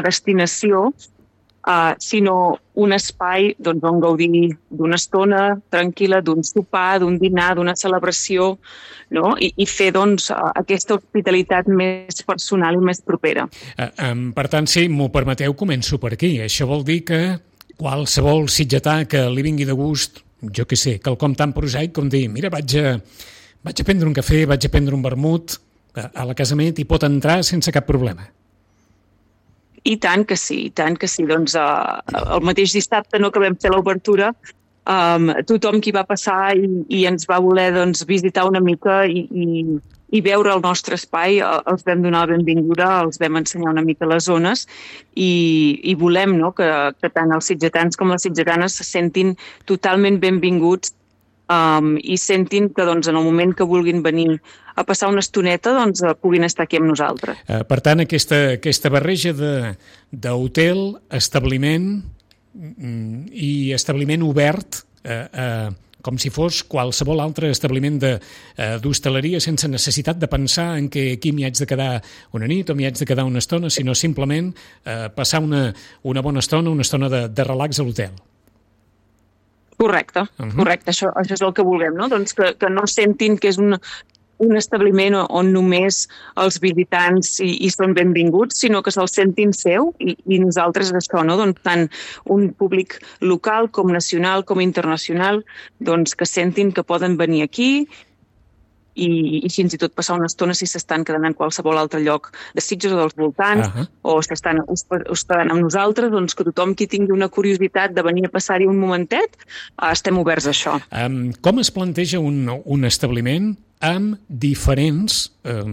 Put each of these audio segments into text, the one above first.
una destinació, sinó un espai doncs, on gaudir d'una estona tranquil·la, d'un sopar, d'un dinar, d'una celebració, no? I fer doncs, aquesta hospitalitat més personal i més propera. Per tant, si m'ho permeteu, començo per aquí. Això vol dir que qualsevol sitgetà que li vingui de gust, jo què sé, quelcom tan prosaic com dir, mira, vaig a prendre un cafè, vaig a prendre un vermut a la casa meva, hi pot entrar sense cap problema. I tant que sí, i tant que sí. Doncs el mateix dissabte, no, que vam fer l'obertura, tothom qui va passar i ens va voler doncs, visitar una mica i veure el nostre espai, els vam donar la benvinguda, els vam ensenyar una mica les zones i volem, no, que tant els sitgetans com les sitgetanes se sentin totalment benvinguts i sentin que doncs, en el moment que vulguin venir a passar una estoneta doncs, puguin estar aquí amb nosaltres. Per tant, aquesta barreja d'hotel, establiment i establiment obert com si fos qualsevol altre establiment d'hostaleria sense necessitat de pensar en que aquí m'hi haig de quedar una nit o m'hi haig de quedar una estona, sinó simplement passar una bona estona, una estona de relax a l'hotel. Correcte, correcte. Això és el que vulguem, no? Doncs que no sentin que és un establiment on només els visitants hi són benvinguts, sinó que se'l sentin seu i nosaltres això, no? Doncs tant un públic local com nacional com internacional, doncs que sentin que poden venir aquí i fins i tot passar una estona si s'estan quedant en qualsevol altre lloc de Sitges o dels voltants o s'estan hospedant amb nosaltres, doncs que tothom qui tingui una curiositat de venir a passar-hi un momentet, estem oberts a això. Com es planteja un establiment amb diferents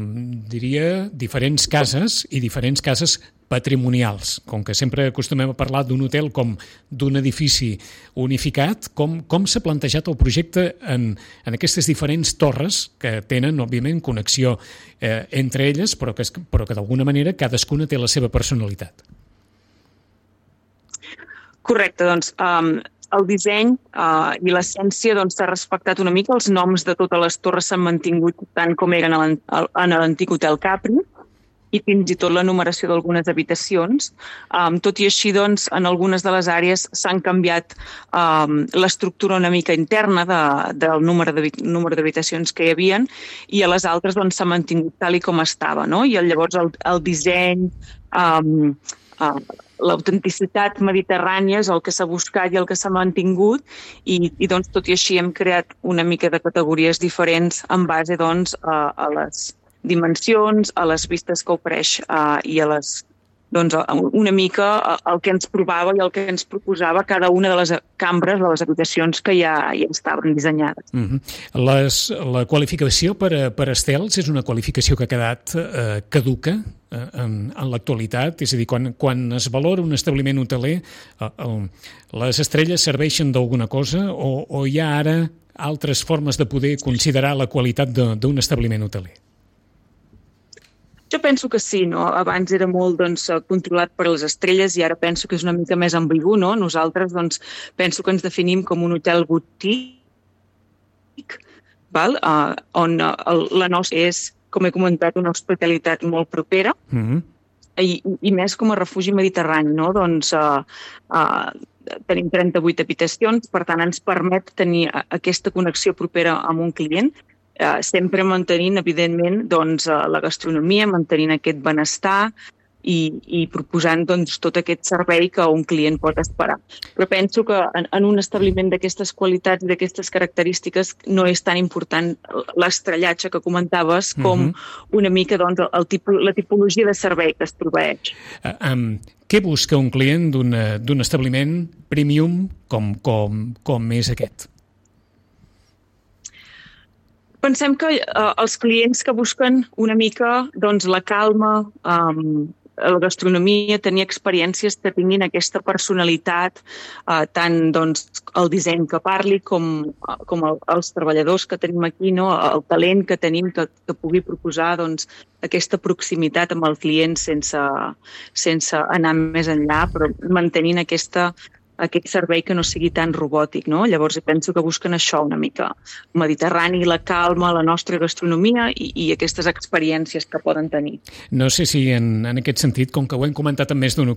cases i diferents cases patrimonials? Com que sempre acostumem a parlar d'un hotel com d'un edifici unificat, com s'ha plantejat el projecte en aquestes diferents torres que tenen, òbviament, connexió entre elles, però que d'alguna manera cadascuna té la seva personalitat? Correcte, doncs el disseny i l'essència s'ha respectat una mica, els noms de totes les torres s'han mantingut tant com eren en l'antic Hotel Capri i fins i tot la numeració d'algunes habitacions. Tot i així, doncs, en algunes de les àrees s'han canviat l'estructura una mica interna del número d'habitacions que hi havia i a les altres s'ha mantingut tal i com estava, no? I llavors el disseny, l'autenticitat mediterrània és el que s'ha buscat i el que s'ha mantingut i doncs, tot i així hem creat una mica de categories diferents en base doncs, a les dimensions, a les vistes que ofereix i a les doncs, una mica el que ens provava i el que ens proposava cada una de les cambres de les habitacions que ja estaven dissenyades. La qualificació per estels és una qualificació que ha quedat caduca en l'actualitat? És a dir, quan es valora un establiment hoteler, les estrelles serveixen d'alguna cosa o hi ha ara altres formes de poder considerar la qualitat d'un establiment hoteler? Jo penso que sí, no? Abans era molt controlat per les estrelles i ara penso que és una mica més ambigu, no? Nosaltres penso que ens definim com un hotel boutique, on la nostra és, com he comentat, una hospitalitat molt propera i més com a refugi mediterrani, no? Doncs tenim 38 habitacions, per tant ens permet tenir aquesta connexió propera amb un client, sempre mantenint, evidentment, la gastronomia, mantenint aquest benestar i proposant tot aquest servei que un client pot esperar. Però penso que en un establiment d'aquestes qualitats i d'aquestes característiques no és tan important l'estrellatge que comentaves com una mica la tipologia de servei que es proveeix. Què busca un client d'un establiment premium com és aquest? Pensem que els clients que busquen una mica la calma, la gastronomia, tenir experiències que tinguin aquesta personalitat, tant el disseny que parli com els treballadors que tenim aquí, el talent que tenim que pugui proposar aquesta proximitat amb el client sense anar més enllà, però mantenint aquest servei que no sigui tan robòtic, no? Llavors penso que busquen això una mica, mediterrani, la calma, la nostra gastronomia i aquestes experiències que poden tenir. No sé si en aquest sentit, com que ho hem comentat en més d'una